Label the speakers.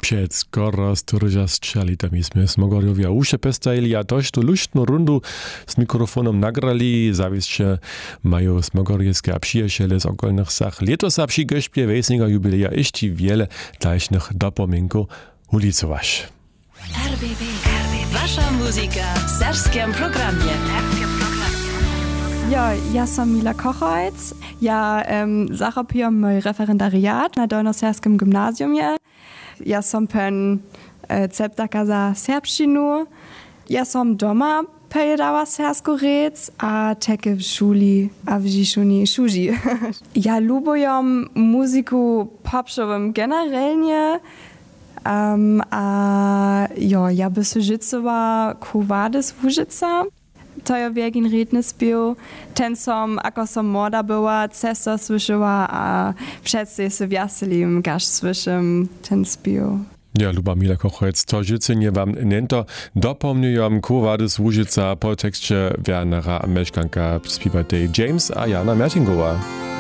Speaker 1: Przed skoro styrża strzalitami sme Smogorjowia usze pestajili, a toż tu luštnu rundu z mikrofonom nagrali, zawisće mają smogorjewskie a przyjaciele z okolnych sach. Letos a przy gośpie wejsnego jubileja jeszcze wiele taśnych dopominków ulicowasz.
Speaker 2: RBB, wasza muzyka w serbskim programie.
Speaker 3: Ja sam Mila Kochajc. Ja zarobiłam mój referendariat na Dolnoserskim gimnazjumie. Ja sam pen ceptaka za serbszczynu. Ja sam doma pojedała sersku rec, a teke w szuli, a w Žišuni šuži. Ja lubujem muzyku popszową generalnie, a ja by se życowa kuwades w Łużyca. To je wiegin redny spił. Ten som, ako som młoda była, cesto słyszała, a wszyscy się wjaselim, gaż słyszym ten spił.
Speaker 1: Ja, luba Mila Kochajc, to życenie wam nento dopomniujem kuwady z Łużyca po tekście Wernera a meszkanka śpiewatej James a Jana Mertingowa.